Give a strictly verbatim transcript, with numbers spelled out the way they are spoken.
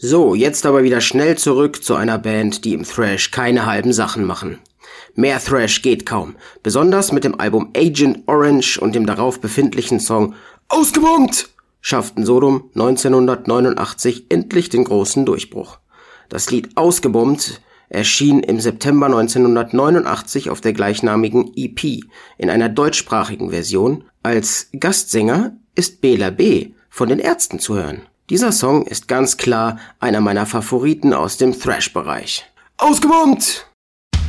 So, jetzt aber wieder schnell zurück zu einer Band, die im Thrash keine halben Sachen machen. Mehr Thrash geht kaum, besonders mit dem Album Agent Orange und dem darauf befindlichen Song Ausgebombt schafften Sodom neunzehnhundertneunundachtzig endlich den großen Durchbruch. Das Lied Ausgebombt erschien im September neunzehnhundertneunundachtzig auf der gleichnamigen E P in einer deutschsprachigen Version. Als Gastsänger ist Bela B. von den Ärzten zu hören. Dieser Song ist ganz klar einer meiner Favoriten aus dem Thrash-Bereich. Ausgebombt!